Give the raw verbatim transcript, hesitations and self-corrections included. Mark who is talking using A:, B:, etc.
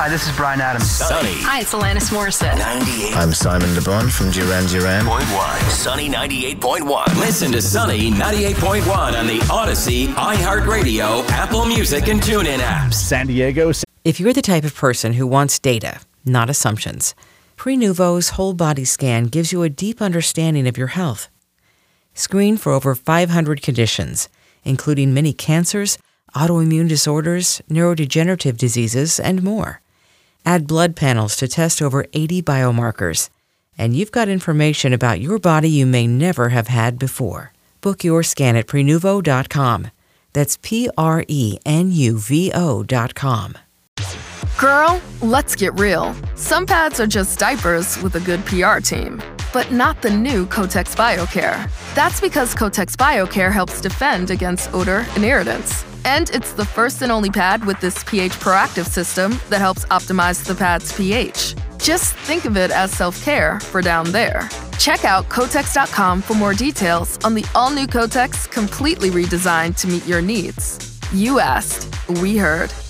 A: this is Bryan Adams.
B: Sunny.
C: Hi, it's Alanis Morissette.
B: ninety-eight
D: I'm Simon Le Bon from Duran Duran.
B: point one. Sunny ninety-eight point one. Listen to Sunny ninety-eight point one on the Odyssey, iHeartRadio, Apple Music, and TuneIn apps.
E: San Diego.
F: If you're the type of person who wants data, not assumptions, Prenuvo's whole body scan gives you a deep understanding of your health. Screen for over five hundred conditions, including many cancers, autoimmune disorders, neurodegenerative diseases, and more. Add blood panels to test over eighty biomarkers, and you've got information about your body you may never have had before. Book your scan at Prenuvo dot com. That's P R E N U V O dot com.
G: Girl, let's get real. Some pads are just diapers with a good P R team, but not the new Kotex BioCare. That's because Kotex BioCare helps defend against odor and irritants. And it's the first and only pad with this pH proactive system that helps optimize the pad's pH. Just think of it as self-care for down there. Check out Kotex dot com for more details on the all-new Kotex, completely redesigned to meet your needs. You asked, we heard.